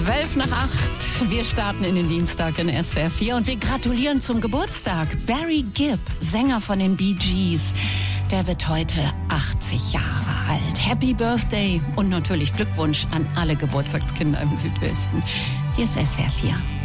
7:12. Wir starten in den Dienstag in SWR 4 und wir gratulieren zum Geburtstag. Barry Gibb, Sänger von den Bee Gees. Der wird heute 80 Jahre alt. Happy Birthday und natürlich Glückwunsch an alle Geburtstagskinder im Südwesten. Hier ist SWR 4.